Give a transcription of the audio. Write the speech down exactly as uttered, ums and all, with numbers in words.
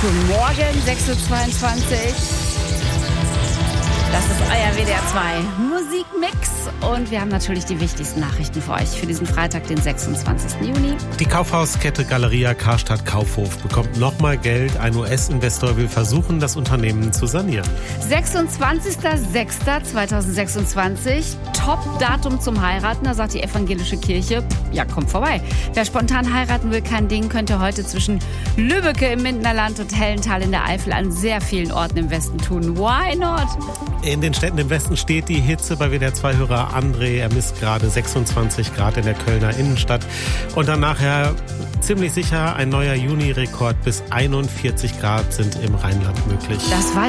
Guten Morgen, sechs Uhr zweiundzwanzig. Das ist euer W D R zwei Musikmix und wir haben natürlich die wichtigsten Nachrichten für euch für diesen Freitag, den sechsundzwanzigsten Juni. Die Kaufhauskette Galeria Karstadt Kaufhof bekommt nochmal Geld. Ein U S-Investor will versuchen, das Unternehmen zu sanieren. sechsundzwanzigster sechster zweitausendsechsundzwanzig, Top-Datum zum Heiraten, da sagt die evangelische Kirche, ja, kommt vorbei. Wer spontan heiraten will, kein Ding, könnte heute zwischen Lübbecke im Mindener Land und Hellental in der Eifel an sehr vielen Orten im Westen tun. Why not? In den Städten im Westen steht die Hitze bei W D R zwei-Hörer André. Er misst gerade sechsundzwanzig Grad in der Kölner Innenstadt. Und dann nachher ziemlich sicher ein neuer Juni-Rekord. Bis einundvierzig Grad sind im Rheinland möglich. Das war